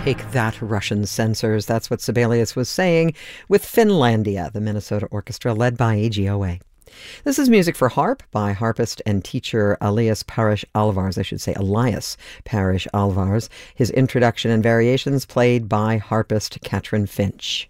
Take that, Russian censors. That's what Sibelius was saying with Finlandia, the Minnesota orchestra led by AGOA. This is music for harp by harpist and teacher Elias Parish Alvars, Elias Parish Alvars. His introduction and variations played by harpist Katrin Finch.